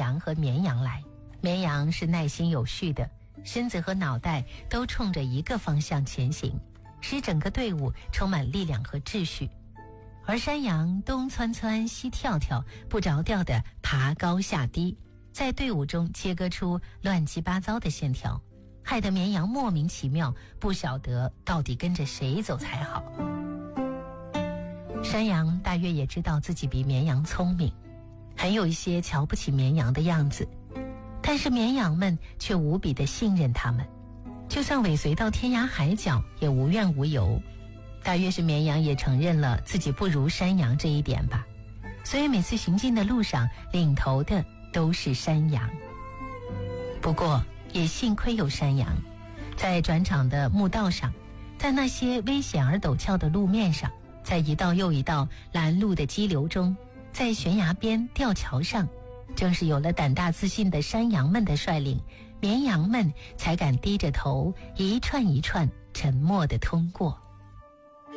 羊和绵羊来。绵羊是耐心有序的，身子和脑袋都冲着一个方向前行，使整个队伍充满力量和秩序。而山羊东窜窜西跳跳，不着调地爬高下低，在队伍中切割出乱七八糟的线条，害得绵羊莫名其妙，不晓得到底跟着谁走才好。山羊大约也知道自己比绵羊聪明，很有一些瞧不起绵羊的样子，但是绵羊们却无比的信任他们，就算尾随到天涯海角也无怨无尤。大约是绵羊也承认了自己不如山羊这一点吧，所以每次行进的路上，领头的都是山羊。不过也幸亏有山羊，在转场的墓道上，在那些危险而陡峭的路面上，在一道又一道拦路的激流中，在悬崖边吊桥上，正是有了胆大自信的山羊们的率领，绵羊们才敢低着头一串一串沉默地通过。